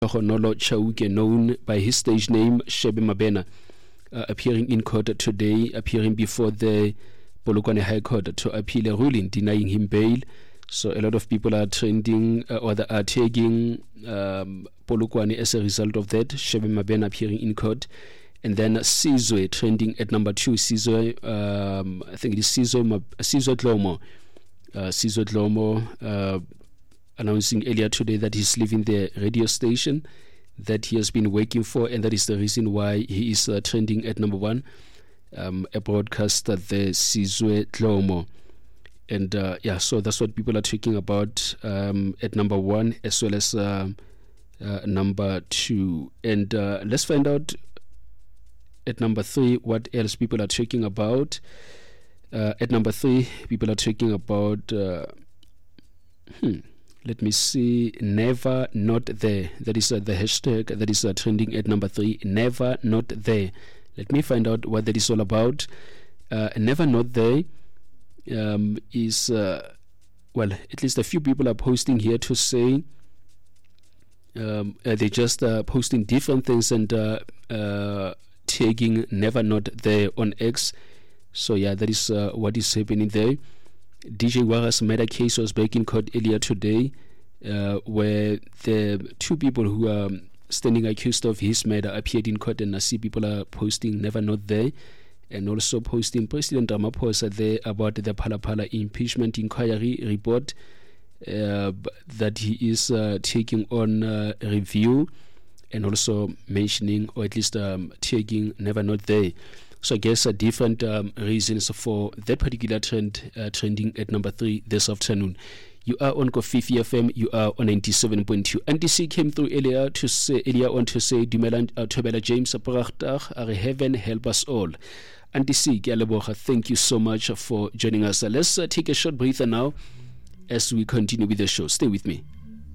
Honolo Chauke, known by his stage name Shebe Mabena, appearing in court today, appearing before the Polokwane High Court to appeal a ruling denying him bail. So a lot of people are trending or they are taking Polokwane as a result of that. Shebe Mabena appearing in court. And then Sizwe trending at number 2. Sizwe, I think it is Sizwe Dlomo. Sizwe Dlomo announcing earlier today that he's leaving the radio station that he has been working for, and that is the reason why he is trending at number 1. A broadcaster, the Sizwe Dlomo. And so that's what people are talking about at number 1 as well as number 2. And let's find out at number 3 what else people are talking about. At number 3, people are talking about let me see, never not there. That is the hashtag that is trending at number 3, never not there. Let me find out what that is all about. Never not there is well, at least a few people are posting here to say they just posting different things and tagging never not there on X. So yeah, that is what is happening there. DJ Wara's murder case was back in court earlier today, where the 2 people who are standing accused of his murder appeared in court, and I see people are posting never not there, and also posting President Ramaphosa there about the Phala impeachment inquiry report that he is taking on review, and also mentioning, or at least taking never not there. So I guess different reasons for that particular trend trending at number 3 this afternoon. You are on Kofifi FM, you are on 97.2. NDC came through earlier on to say Dumelang Thobela James Prachtar, are heaven help us all. NDC Kialeboha, thank you so much for joining us. Let's take a short breather now as we continue with the show. Stay with me.